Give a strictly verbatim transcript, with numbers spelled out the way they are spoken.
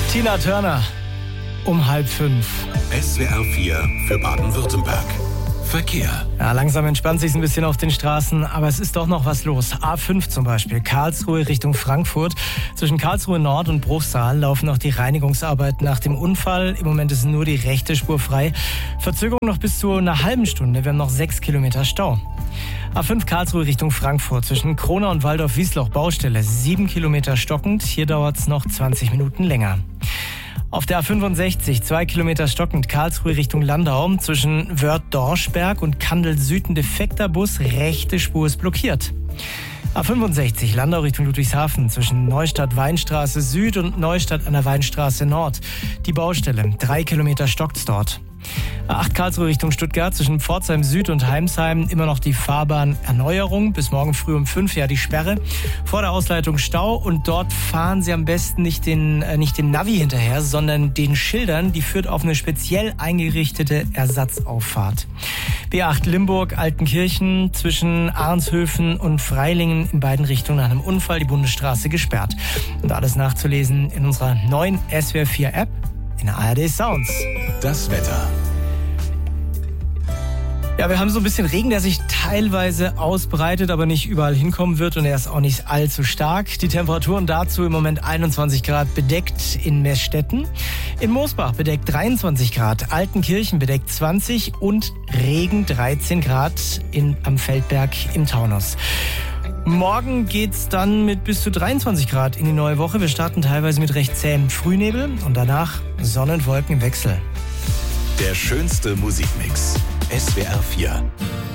Tina Turner um halb fünf. S W R vier für Baden-Württemberg. Verkehr. Ja, langsam entspannt sich ein bisschen auf den Straßen, aber es ist doch noch was los. A fünf zum Beispiel, Karlsruhe Richtung Frankfurt. Zwischen Karlsruhe Nord und Bruchsal laufen noch die Reinigungsarbeiten nach dem Unfall. Im Moment ist nur die rechte Spur frei. Verzögerung noch bis zu einer halben Stunde. Wir haben noch sechs Kilometer Stau. A fünf Karlsruhe Richtung Frankfurt. Zwischen Kronau und Waldorf-Wiesloch Baustelle. Sieben Kilometer stockend. Hier dauert es noch zwanzig Minuten länger. Auf der A fünfundsechzig, zwei Kilometer stockend, Karlsruhe Richtung Landau. Zwischen Wörth-Dorschberg und Kandel-Süd ein defekter Bus, rechte Spur ist blockiert. A fünfundsechzig, Landau Richtung Ludwigshafen, zwischen Neustadt-Weinstraße Süd und Neustadt an der Weinstraße Nord. Die Baustelle, drei Kilometer stockt's dort. A acht Karlsruhe Richtung Stuttgart, zwischen Pforzheim Süd und Heimsheim immer noch die Fahrbahnerneuerung. Bis morgen früh um fünf, ja die Sperre. Vor der Ausleitung Stau und dort fahren Sie am besten nicht den, äh, nicht dem Navi hinterher, sondern den Schildern. Die führt auf eine speziell eingerichtete Ersatzauffahrt. B acht Limburg, Altenkirchen, zwischen Arnshöfen und Freilingen in beiden Richtungen nach einem Unfall, die Bundesstraße gesperrt. Und alles nachzulesen in unserer neuen S W R vier App in der A R D Sounds. Das Wetter. Ja, wir haben so ein bisschen Regen, der sich teilweise ausbreitet, aber nicht überall hinkommen wird und er ist auch nicht allzu stark. Die Temperaturen dazu im Moment einundzwanzig Grad bedeckt in Meßstetten. In Moosbach bedeckt dreiundzwanzig Grad, Altenkirchen bedeckt zwanzig und Regen dreizehn Grad in, am Feldberg im Taunus. Morgen geht's dann mit bis zu dreiundzwanzig Grad in die neue Woche. Wir starten teilweise mit recht zähem Frühnebel und danach Sonne und Wolken im Wechsel. Der schönste Musikmix. S W R vier.